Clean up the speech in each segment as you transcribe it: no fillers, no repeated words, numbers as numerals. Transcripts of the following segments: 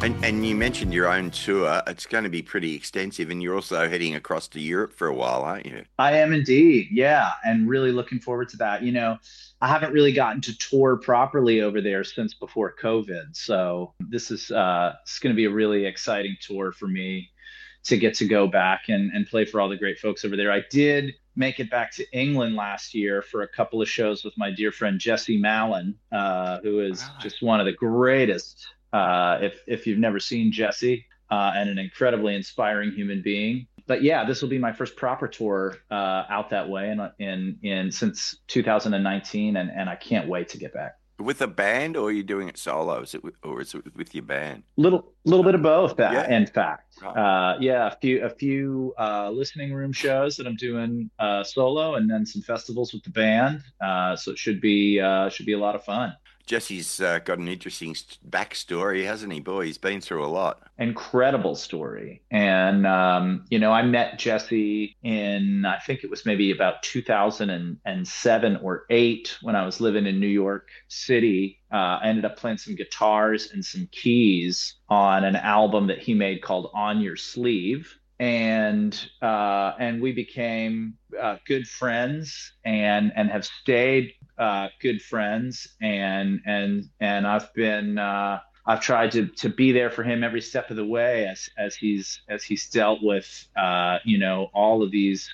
And you mentioned your own tour. It's going to be pretty extensive, and you're also heading across to Europe for a while, aren't you? I am indeed. Yeah. And really looking forward to that. I haven't really gotten to tour properly over there since before COVID. So this is going to be a really exciting tour for me to get to go back and play for all the great folks over there. I did make it back to England last year for a couple of shows with my dear friend Jesse Mallon, who is Right. just one of the greatest. If you've never seen Jesse, and an incredibly inspiring human being. But yeah, this will be my first proper tour out that way in since 2019, and I can't wait to get back. With a band, or are you doing it solo? Or is it with your band? Little bit of both, Yeah. in fact. Right. Yeah, a few listening room shows that I'm doing solo, and then some festivals with the band. So it should be a lot of fun. Jesse's got an interesting backstory, hasn't he? Boy, he's been through a lot. Incredible story. And, I met Jesse in, I think it was maybe about 2007 or eight when I was living in New York City. I ended up playing some guitars and some keys on an album that he made called On Your Sleeve. And we became good friends and have stayed good friends. And I've tried to be there for him every step of the way as he's dealt with all of these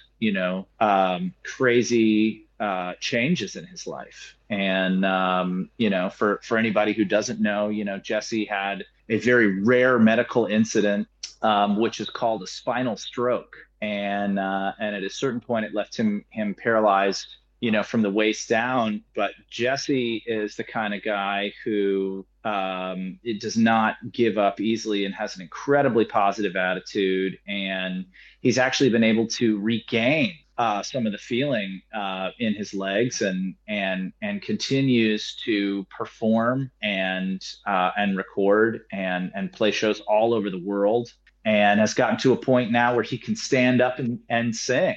crazy changes in his life. And for anybody who doesn't know, Jesse had a very rare medical incident, which is called a spinal stroke. And at a certain point, it left him paralyzed, from the waist down. But Jesse is the kind of guy who it does not give up easily and has an incredibly positive attitude. And he's actually been able to regain some of the feeling in his legs and continues to perform and record and play shows all over the world, and has gotten to a point now where he can stand up and sing,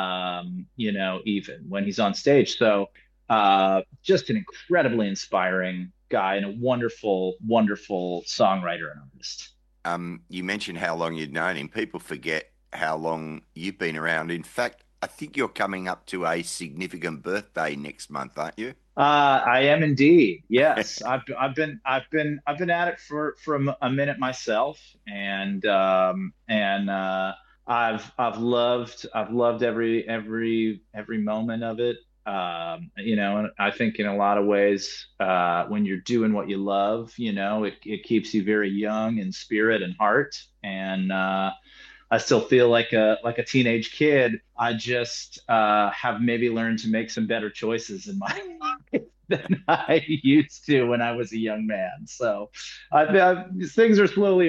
even when he's on stage. So just an incredibly inspiring guy and a wonderful, wonderful songwriter and artist. You mentioned how long you'd known him. People forget how long you've been around. In fact, I think you're coming up to a significant birthday next month, aren't you? I am indeed. Yes, I've been at it for a minute myself, and I've loved every moment of it. And I think in a lot of ways, when you're doing what you love, it keeps you very young in spirit and heart. And I still feel like a teenage kid. I just have maybe learned to make some better choices in my life than I used to when I was a young man. So things are slowly